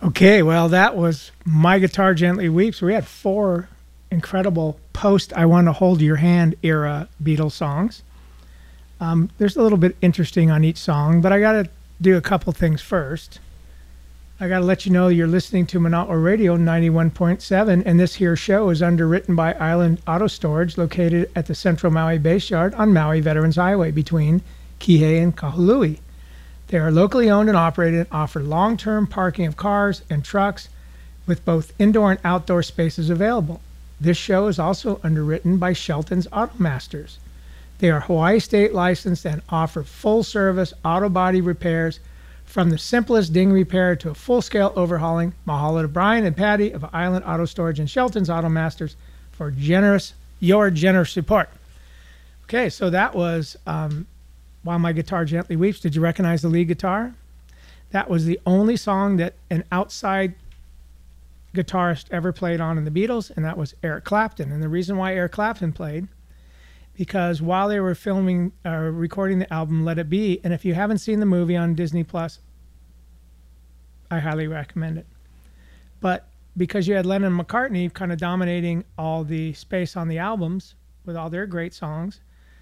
Okay, well, that was My Guitar Gently Weeps. We had four incredible post I Want to Hold Your Hand era Beatles songs. There's a little bit interesting on each song, but I got to do a couple things first. I got to let you know you're listening to Monotler Radio 91.7, and this here show is underwritten by Island Auto Storage, located at the Central Maui Base Yard on Maui Veterans Highway between Kihei and Kahului. They are locally owned and operated and offer long-term parking of cars and trucks with both indoor and outdoor spaces available. This show is also underwritten by Shelton's Auto Masters. They are Hawaii state licensed and offer full-service auto body repairs from the simplest ding repair to a full-scale overhauling. Mahalo to Brian and Patty of Island Auto Storage and Shelton's Auto Masters for your generous support. Okay, so that was While My Guitar Gently Weeps. Did you recognize the lead guitar? That was the only song that an outside guitarist ever played on in the Beatles, and that was Eric Clapton. And the reason why Eric Clapton played, because while they were recording the album Let It Be, and if you haven't seen the movie on Disney Plus, I highly recommend it. But because you had Lennon and McCartney kind of dominating all the space on the albums with all their great songs,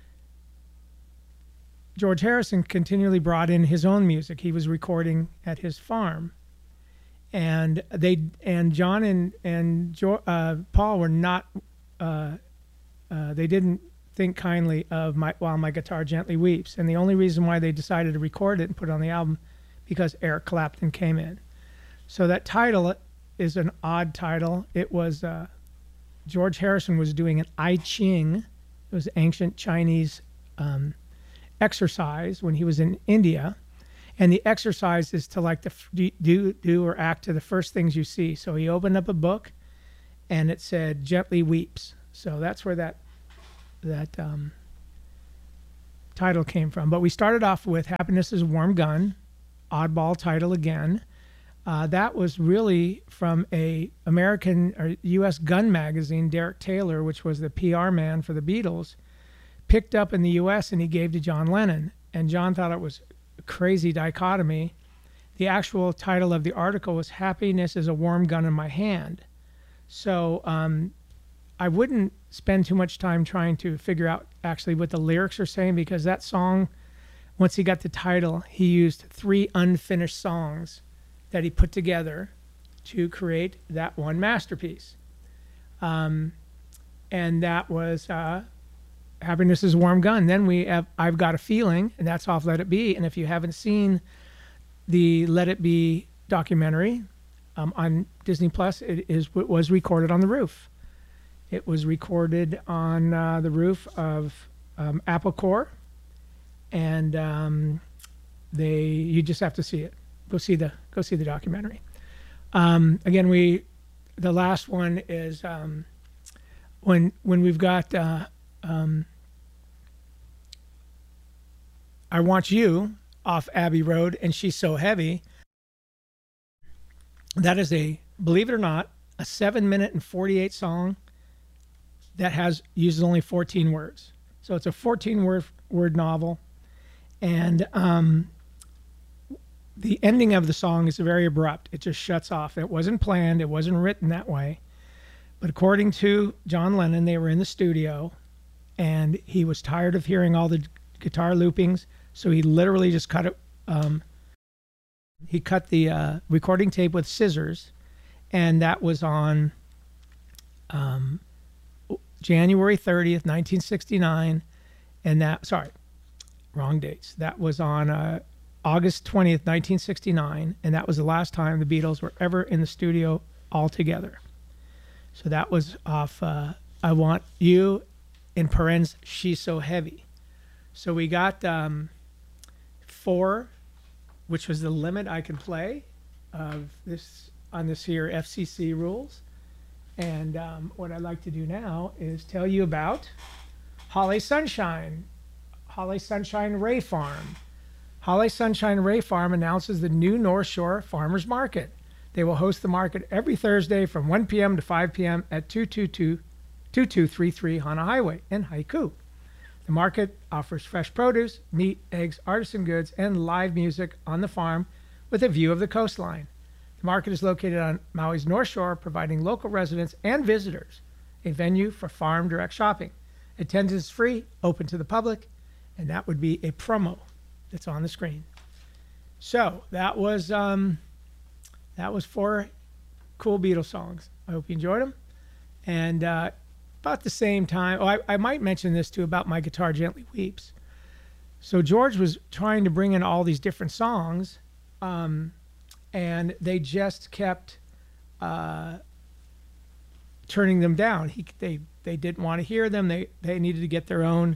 George Harrison continually brought in his own music. He was recording at his farm, and John and Paul were not. They didn't think kindly of While My Guitar Gently Weeps, and the only reason why they decided to record it and put it on the album because Eric Clapton came in. So that title is an odd title. It was George Harrison was doing an I Ching. It was ancient Chinese exercise when he was in India, and the exercise is to like do or act to the first things you see. So he opened up a book, and it said "Gently Weeps." So that's where that title came from. But we started off with "Happiness Is a Warm Gun," oddball title again. That was really from a American or U.S. gun magazine, Derek Taylor, which was the PR man for the Beatles, picked up in the U.S. and he gave to John Lennon. And John thought it was a crazy dichotomy. The actual title of the article was "Happiness is a Warm Gun in My Hand." So I wouldn't spend too much time trying to figure out actually what the lyrics are saying, because that song, once he got the title, he used 3 unfinished songs that he put together to create that one masterpiece. And that was "Happiness is a Warm Gun." Then we have "I've Got a Feeling," and that's off Let It Be. And if you haven't seen the Let It Be documentary on Disney Plus, it was recorded on the roof. It was recorded on the roof of Apple Corps, and you just have to see it. Go see the documentary. Again, the last one is when we've got "I Want You" off Abbey Road and "She's So Heavy." That is believe it or not, a 7-minute and 48 song that uses only 14 words. So it's a 14-word novel, and the ending of the song is very abrupt. It just shuts off. It wasn't planned. It wasn't written that way. But according to John Lennon, they were in the studio, and he was tired of hearing all the guitar loopings, so he literally just cut it. He cut the recording tape with scissors, and that was on January 30th, 1969, and wrong dates. That was on August 20th, 1969, and that was the last time the Beatles were ever in the studio all together. So that was off "I Want You," in parens, "She's So Heavy." So we got 4, which was the limit I could play of this on this here FCC rules. And what I'd like to do now is tell you about Holly Sunshine Ray Farm. Holly Sunshine Ray Farm announces the new North Shore Farmers Market. They will host the market every Thursday from 1 p.m. to 5 p.m. at 2233 Hana Highway in Haiku. The market offers fresh produce, meat, eggs, artisan goods, and live music on the farm with a view of the coastline. The market is located on Maui's North Shore, providing local residents and visitors a venue for farm direct shopping. Attendance is free, open to the public, and that would be a promo that's on the screen. So that was 4 cool Beatles songs. I hope you enjoyed them. And about the same time, I might mention this too about My Guitar Gently Weeps. So George was trying to bring in all these different songs, and they just kept turning them down. They didn't want to hear them. They needed to get their own.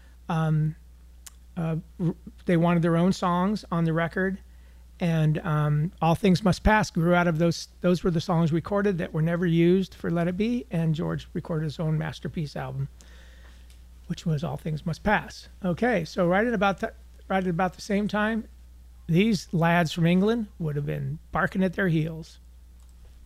They wanted their own songs on the record, and All Things Must Pass grew out of those. Those were the songs recorded that were never used for Let It Be, and George recorded his own masterpiece album, which was All Things Must Pass. Okay, so right at about the same time, these lads from England would have been barking at their heels.